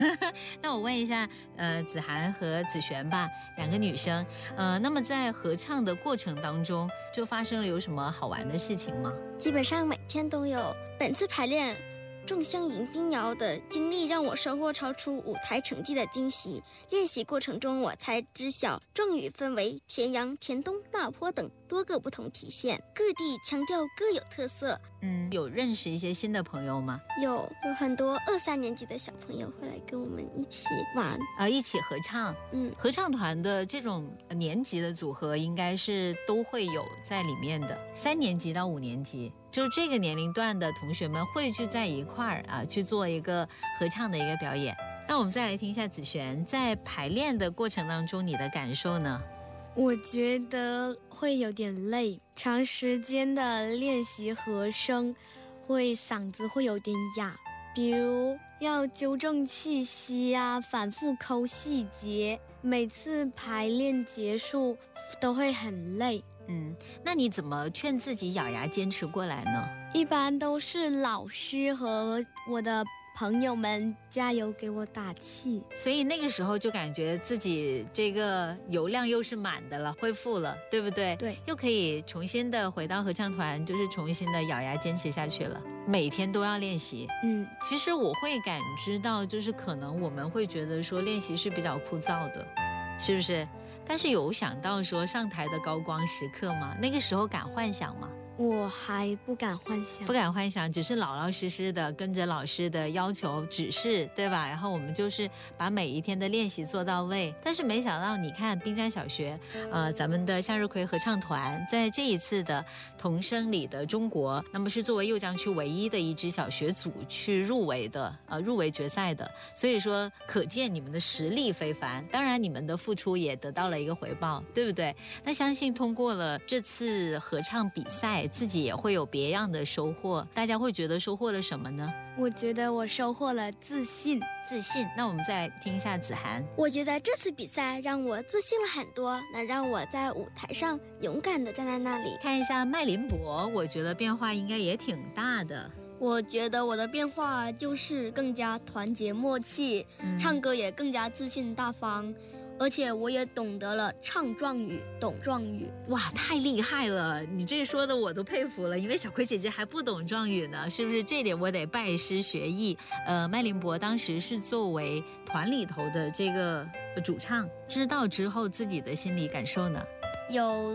那我问一下，子涵和子璇吧，两个女生，那么在合唱的过程当中，就发生了有什么好玩的事情吗？ 基本上每天都有。本次排练众香迎宾谣的经历让我收获超出舞台成绩的惊喜。练习过程中，我才知晓壮语分为田阳、田东、那坡等多个不同体现，各地腔调各有特色。 有认识一些新的朋友吗？ 有很多2、3年级的小朋友会来跟我们一起玩一起合唱。合唱团的这种年级的组合应该是都会有在里面的，3年级到5年级。就这个年龄段的同学们汇聚在一块儿去做一个合唱的一个表演。那我们再来听一下子璇，在排练的过程当中你的感受呢？ 我觉得会有点累，长时间的练习和声嗓子会有点哑，比如要纠正气息反复抠细节，每次排练结束都会很累。 那你怎么劝自己咬牙坚持过来呢？ 一般都是老师和我的朋友们加油给我打气， 所以那个时候就感觉自己这个油量又是满的了，恢复了，对不对？ 对， 又可以重新的回到合唱团，就是重新的咬牙坚持下去了，每天都要练习。其实我会感知到，就是可能我们会觉得说练习是比较枯燥的，是不是？但是有想到说上台的高光时刻吗？那个时候敢幻想吗？ 我还不敢幻想， 不敢幻想，只是老老实实的跟着老师的要求指示，对吧？然后我们就是把每一天的练习做到位。但是没想到，你看滨江小学，咱们的向日葵合唱团在这一次的童声里的中国，那么是作为右江区唯一的一支小学组去入围的，入围决赛的。所以说，可见你们的实力非凡。当然，你们的付出也得到了一个回报，对不对？那相信通过了这次合唱比赛，自己也会有别样的收获。大家会觉得收获了什么呢？ 我觉得我收获了自信。 那我们再来听一下子涵。 我觉得这次比赛让我自信了很多，能让我在舞台上勇敢地站在那里。 看一下麦林博，我觉得变化应该也挺大的。 我觉得我的变化就是更加团结默契，唱歌也更加自信大方，而且我也懂得了唱壮语、懂壮语。 哇，太厉害了！你这说的我都佩服了，因为小葵姐姐还不懂壮语呢，是不是？这点我得拜师学艺。麦林博当时是作为团里头的这个主唱，知道之后自己的心理感受呢？ 有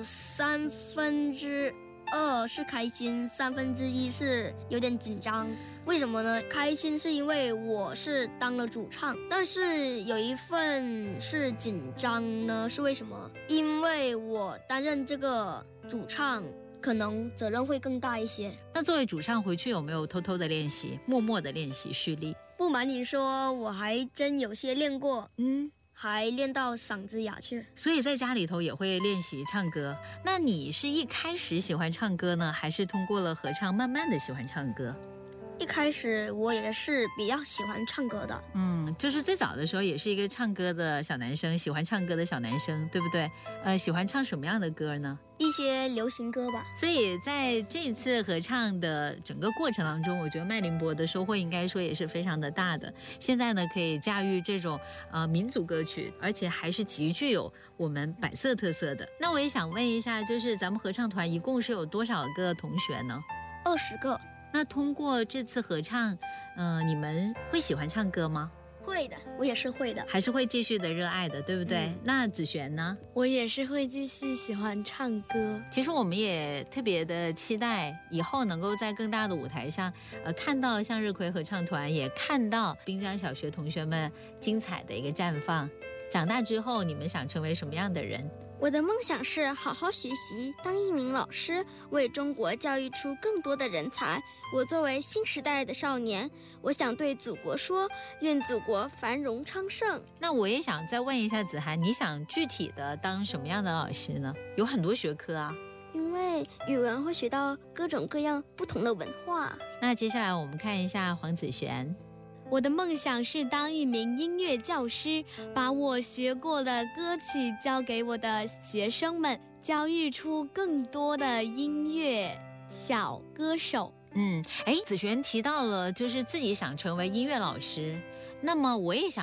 2/3是开心，1/3是有点紧张。为什么呢？开心是因为我是当了主唱，但是有一份是紧张呢，是为什么？因为我担任这个主唱，可能责任会更大一些。 那作为主唱回去有没有偷偷的练习，默默的练习蓄力？ 不瞒你说，我还真有些练过。还练到嗓子哑去， 所以在家里头也会练习唱歌。那你是一开始喜欢唱歌呢，还是通过了合唱慢慢的喜欢唱歌？ 一开始我也是比较喜欢唱歌的， 就是最早的时候也是一个唱歌的小男生，喜欢唱歌的小男生，对不对？喜欢唱什么样的歌呢？ 一些流行歌吧。 所以在这次合唱的整个过程当中，我觉得麦林博的收获应该说也是非常的大的。现在呢，可以驾驭这种民族歌曲，而且还是极具有我们百色特色的。那我也想问一下，就是咱们合唱团一共是有多少个同学呢 ？20个。 那通过这次合唱，你们会喜欢唱歌吗？ 会的，我也是会的， 还是会继续的热爱的，对不对？那子璇呢？ 我也是会继续喜欢唱歌。 其实我们也特别的期待以后能够在更大的舞台上，看到向日葵合唱团，也看到滨江小学同学们精彩的一个绽放。长大之后，你们想成为什么样的人？ 我的梦想是好好学习，当一名老师，为中国教育出更多的人才。我作为新时代的少年，我想对祖国说，愿祖国繁荣昌盛。 那我也想再问一下子涵，你想具体的当什么样的老师呢？有很多学科啊。 因为语文会学到各种各样不同的文化。 那接下来我们看一下黄子璇。 我的梦想是当一名音乐教师，把我学过的歌曲教给我的学生们，教育出更多的音乐小歌手。 子璇提到了就是自己想成为音乐老师，那么我也想